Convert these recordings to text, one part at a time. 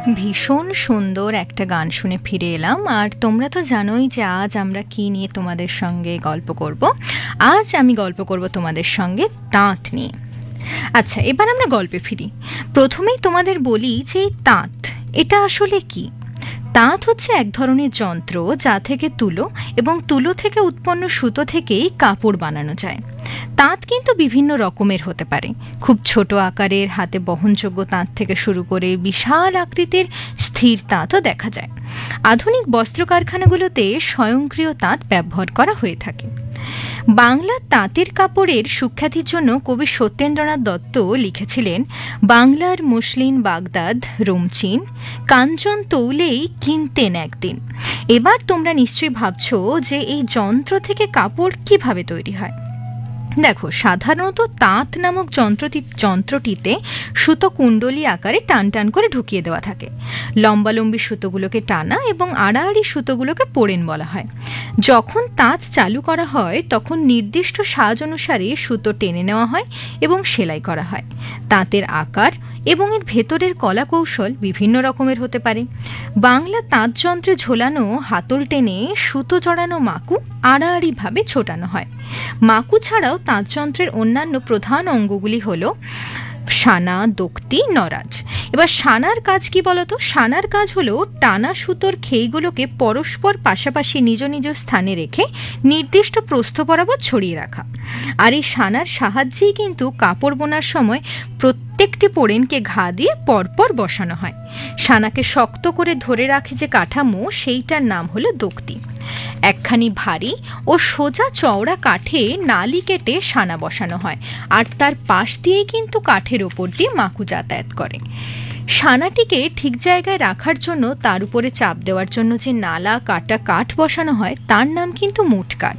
ভীষণ সুন্দর একটা গান শুনে ফিরে এলাম। আর তোমরা তো জানোই যে আজ আমরা কি নিয়ে তোমাদের সঙ্গে গল্প করব। আজ আমি গল্প করব তোমাদের সঙ্গে তাঁত নিয়ে। আচ্ছা, এবার আমরা গল্পে ফিরি। প্রথমেই তোমাদের বলি যে এই তাঁত এটা আসলে কি। তাঁত হচ্ছে এক ধরনের যন্ত্র যা থেকে তুলো এবং তুলো থেকে উৎপন্ন সুতো থেকেই কাপড় বানানো যায়। তাঁত কিন্তু বিভিন্ন রকমের হতে পারে। খুব ছোট আকারের হাতে বহনযোগ্য তাঁত থেকে শুরু করে বিশাল আকৃতির স্থির তাঁতও দেখা যায়। আধুনিক বস্ত্র কারখানাগুলোতে স্বয়ংক্রিয় তাঁত ব্যবহার করা হয়ে থাকে। বাংলার তাঁতের কাপড়ের সুখ্যাতির জন্য কবি সত্যেন্দ্রনাথ দত্ত লিখেছিলেন, বাংলার মসলিন বাগদাদ রোমচিন, কাঞ্চন তৌলেই কিনতেন একদিন। এবার তোমরা নিশ্চয়ই ভাবছো যে এই যন্ত্র থেকে কাপড় কিভাবে তৈরি হয়। দেখো, সাধারণত তাঁত নামক যন্ত্রটিতে সুতো কুণ্ডলী আকারে টান টান করে ঢুকিয়ে দেওয়া থাকে। লম্বালম্বি সুতোগুলোকে টানা এবং আড়াআড়ি সুতোগুলোকে পোড়েন বলা হয়। যখন তাঁত চালু করা হয় তখন নির্দিষ্ট সাজ অনুসারে সুতো টেনে নেওয়া হয় এবং সেলাই করা হয়। তাঁতের আকার এবং এর ভেতরের কলা কৌশল বিভিন্ন রকমের হতে পারে। বাংলা তাঁত যন্ত্রে ঝোলানো হাতল টেনে সুতো জড়ানো মাকু আড়াআড়িভাবে ছোটানো হয়। মাকু ছাড়াও তাঁতযন্ত্রের অন্যান্য প্রধান অঙ্গগুলি হল সানা, দোক্তি, নরাজ। এবার সানার কাজ কি বলতো? সানার কাজ হলো টানা সুতোর খেইগুলোকে পরস্পর পাশাপাশি নিজ নিজ স্থানে রেখে নির্দিষ্ট প্রস্থ বরাবর ছড়িয়ে রাখা। আর এই সানার সাহায্যেই কিন্তু কাপড় বোনার সময় প্রত্যেকটি পোড়েনকে ঘা দিয়ে পরপর বসানো হয়। সানাকে শক্ত করে ধরে রাখে যে কাঠামো, সেইটার নাম হলো দোক্তি। একখানি ভারী ও সোজা চওড়া কাঠে নালি কেটে সানা বসানো হয়, আর তার পাশ দিয়েই কিন্তু কাঠের ওপর দিয়ে মাকু যাতায়াত করে। সানাটিকে ঠিক জায়গায় রাখার জন্য তার উপরে চাপ দেওয়ার জন্য যে নালা কাটা কাঠ বসানো হয় তার নাম কিন্তু মুঠ কাঠ।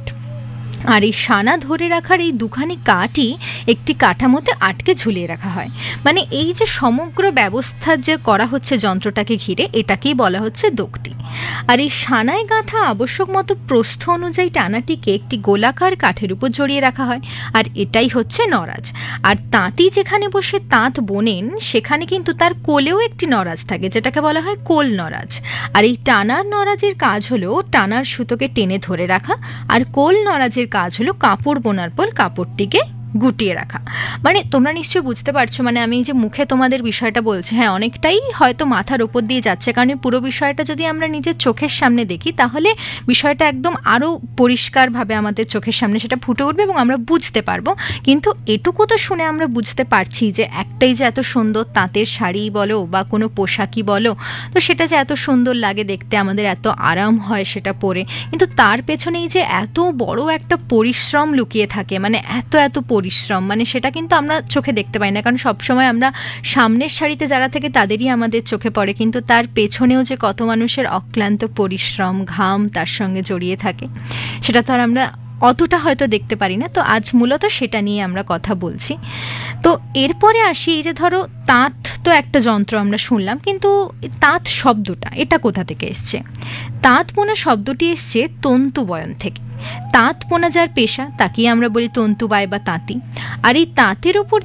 আর এই সানা ধরে রাখার এই দুখানি কাঠই একটি কাঠামোতে আটকে ঝুলিয়ে রাখা হয়। মানে এই যে সমগ্র ব্যবস্থা যে করা হচ্ছে যন্ত্রটাকে ঘিরে, এটাকেই বলা হচ্ছে দোক্তি। আর এই সানায় গাঁথা আবশ্যক মতো প্রস্থ অনুযায়ী টানাটিকে একটি গোলাকার কাঠের উপর জড়িয়ে রাখা হয়, আর এটাই হচ্ছে নরাজ। আর তাঁতি যেখানে বসে তাঁত বোনেন সেখানে কিন্তু তার কোলেও একটি নরাজ থাকে, যেটাকে বলা হয় কোল নরাজ। আর এই টানার নরাজের কাজ হলো টানার সুতোকে টেনে ধরে রাখা, আর কোল নরাজের কাজ হলো কাপড় বোনার পর কাপড়টিকে গুটিয়ে রাখা। মানে তোমরা নিশ্চয়ই বুঝতে পারছো, মানে আমি যে মুখে তোমাদের বিষয়টা বলছি, হ্যাঁ অনেকটাই হয়তো মাথার ওপর দিয়ে যাচ্ছে, কারণ পুরো বিষয়টা যদি আমরা নিজের চোখের সামনে দেখি তাহলে বিষয়টা একদম আরও পরিষ্কারভাবে আমাদের চোখের সামনে সেটা ফুটে উঠবে এবং আমরা বুঝতে পারবো। কিন্তু এটুকু তো শুনে আমরা বুঝতে পারছি যে একটাই যে এত সুন্দর তাঁতের শাড়ি বলো বা কোনো পোশাকই বলো, তো সেটা যে এত সুন্দর লাগে দেখতে, আমাদের এত আরাম হয় সেটা পরে, কিন্তু তার পেছনেই যে এত বড় একটা পরিশ্রম লুকিয়ে থাকে, মানে এত পরিশ্রম, মানে সেটা কিন্তু আমরা চোখে দেখতে পাই না, কারণ সবসময় আমরা সামনের সারিতে যারা থেকে তাদেরই আমাদের চোখে পড়ে, কিন্তু তার পেছনেও যে কত মানুষের অক্লান্ত পরিশ্রম, ঘাম তার সঙ্গে জড়িয়ে থাকে, সেটা তো আর আমরা অতটা হয়তো দেখতে পারি না। তো আজ মূলত সেটা নিয়ে আমরা কথা বলছি। তো এরপরে আসি, এই যে ধরো তাঁত তো একটা যন্ত্র আমরা শুনলাম, কিন্তু তাঁত শব্দটা এটা কোথা থেকে এসছে? তাঁত বোনা শব্দটি এসছে তন্তু বয়ন থেকে। তাঁত বোনা যার পেশা তাকেই আমরা বলি তন্তুবায় বা তাঁতি। আর এই তাঁতের উপর